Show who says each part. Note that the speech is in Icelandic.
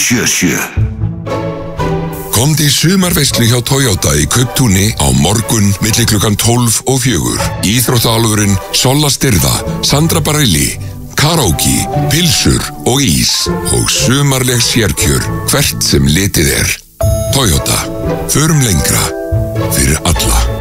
Speaker 1: 977.
Speaker 2: Komdu í sumarveislu hjá Toyota í Kauptúni á morgun milli klukkan 12 og 4. Íþróttaálfurinn Solla Styrða, Sandra Bareilly, karaoke, pilsur og ís og sumarleg sérkjör hvert sem litið er. Toyota, förum lengra fyrir alla.